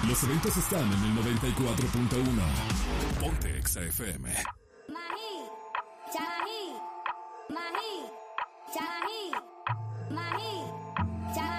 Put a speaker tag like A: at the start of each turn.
A: Los eventos están en el 94.1. Ponte Exa FM.
B: Maní, Maní, Maní, Maní, Maní.